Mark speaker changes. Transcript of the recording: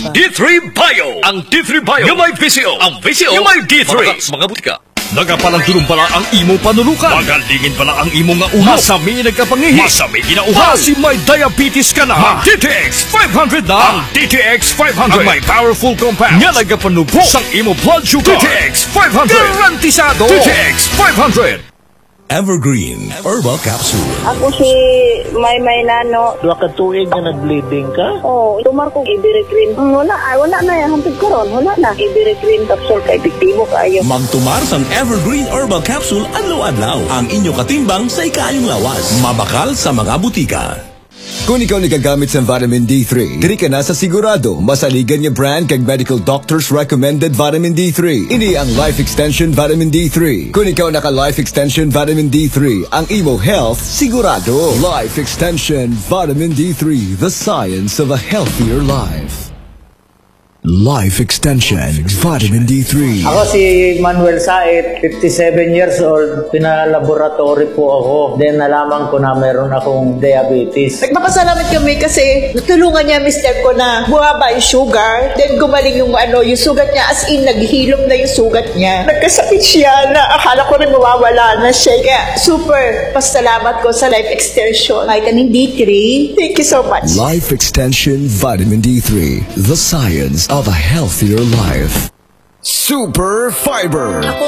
Speaker 1: D3 Bio. Ang D3 Bio yung may VCO. Ang VCO yung may D3. Mga butika. Nagapalang pala ang imong panulukan. Magalingin pala ang imong nga uhaw. Masami nagkapangihi. Masami ginauhaw. Kasi may diabetes ka na. Ang DTX 500 na. Ang DTX 500. Ang may powerful compound. Nga nagapanubo sang imo blood sugar. DTX 500. Garantisado. DTX 500.
Speaker 2: Evergreen Herbal Capsule.
Speaker 3: Ako si May Nano.
Speaker 4: Dua ka tuig na nag-bleeding ka?
Speaker 3: Oo, tumar ko Ibericrin. Wala na yan. Hantid karon, wala na. Ibericrin capsule kay epektibo kayo.
Speaker 2: Magtumar sang Evergreen Herbal Capsule adlaw-adlaw. Ang inyo katimbang sa ikayong lawas. Mabakal sa mga butika.
Speaker 5: Kung ikaw nagagamit sa vitamin D3, diri ka na sa sigurado. Masaligan niya brand kag medical doctors recommended vitamin D3. Ini ang Life Extension Vitamin D3. Kung ikaw naka Life Extension Vitamin D3, ang imo health sigurado. Life Extension Vitamin D3, the science of a healthier life. Life Extension Vitamin D3.
Speaker 4: Ako si Manuel Said, 57 years old. Pinalaboratory po ako. Then nalaman ko na meron akong diabetes.
Speaker 6: Nagpapasalamat kami kasi natulungan niya mister ko na bumaba yung sugar. Then gumaling yung yung sugat niya. As in, naghilom na yung sugat niya. Nagkasakit siya na akala ko rin mawawala na siya. Kaya super pasalamat ko sa Life Extension Vitamin D3. Thank you so much.
Speaker 5: Life Extension Vitamin D3, the science of a healthier life. Super Fiber.